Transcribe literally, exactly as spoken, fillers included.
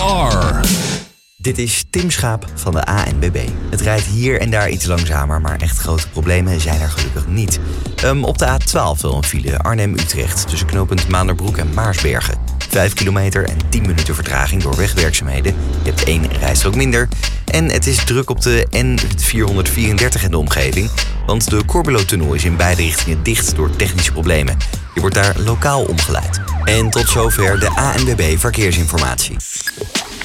R. Dit is Tim Schaap van de A N W B. Het rijdt hier en daar iets langzamer, maar echt grote problemen zijn er gelukkig niet. Um, op de A twaalf wel een file Arnhem-Utrecht tussen knooppunt Maanderbroek en Maarsbergen. Vijf kilometer en tien minuten vertraging door wegwerkzaamheden. Je hebt één rijstrook minder. En het is druk op de N vierhonderdvierendertig en de omgeving, want de Corbulo-tunnel is in beide richtingen dicht door technische problemen. Je wordt daar lokaal omgeleid. En tot zover de A N W B Verkeersinformatie.